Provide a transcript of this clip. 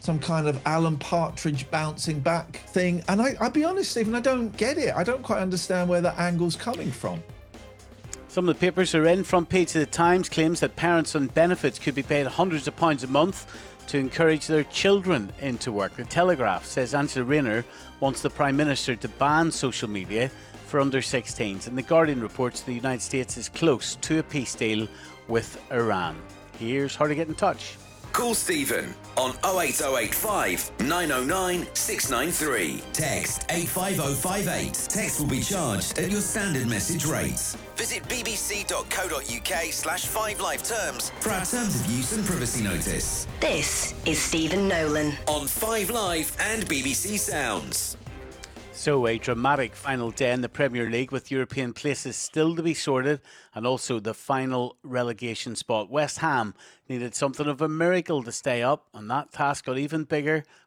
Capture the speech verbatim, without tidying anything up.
some kind of Alan Partridge bouncing back thing. And I, I'll be honest, Stephen, I don't get it. I don't quite understand where that angle's coming from. Some of the papers are in. Front page of the Times claims that parents on benefits could be paid hundreds of pounds a month to encourage their children into work. The Telegraph says Angela Rayner wants the Prime Minister to ban social media for under sixteens. And The Guardian reports the United States is close to a peace deal with Iran. Here's how to get in touch. Call Stephen on oh eight oh eight five, nine oh nine, six nine three. Text eight five oh five eight. Text will be charged at your standard message rates. Visit bbc.co.uk slash five live terms for our terms of use and privacy notice. This is Stephen Nolan on Five Live and B B C Sounds. So a dramatic final day in the Premier League with European places still to be sorted and also the final relegation spot. West Ham needed something of a miracle to stay up, and that task got even bigger